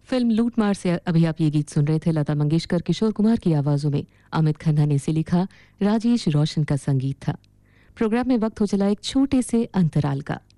Film लूटमार से अभी आप ये गीत सुन रहे थे। लता मंगेशकर, किशोर कुमार की आवाजों में अमित खन्ना ने इसे लिखा, राजेश रोशन का संगीत था। प्रोग्राम में वक्त हो चला एक छोटे से अंतराल का।